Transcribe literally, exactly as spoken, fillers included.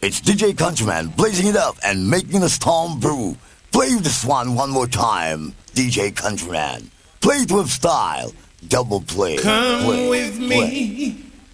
It's D J Countryman blazing it up and making the storm brew. Play this one one more time, D J Countryman. Play it with style. Double play. Come play, with play. me